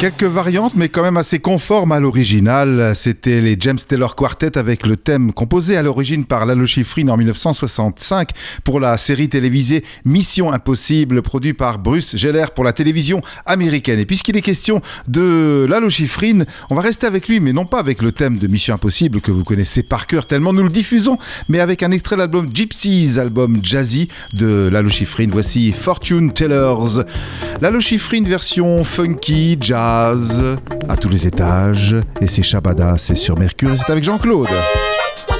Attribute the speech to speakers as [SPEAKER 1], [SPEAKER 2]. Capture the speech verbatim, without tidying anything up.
[SPEAKER 1] Quelques variantes, mais quand même assez conformes à l'original. C'était les James Taylor Quartet avec le thème composé à l'origine par Lalo Schifrin en dix-neuf cent soixante-cinq pour la série télévisée Mission Impossible, produit par Bruce Geller pour la télévision américaine. Et puisqu'il est question de Lalo Schifrin, on va rester avec lui, mais non pas avec le thème de Mission Impossible que vous connaissez par cœur tellement nous le diffusons, mais avec un extrait de l'album Gypsies, album jazzy de Lalo Schifrin. Voici Fortune Tellers. Lalo Schifrin version funky, jazz, à tous les étages. Et c'est Shabada, c'est sur Mercure et c'est avec Jean-Claude.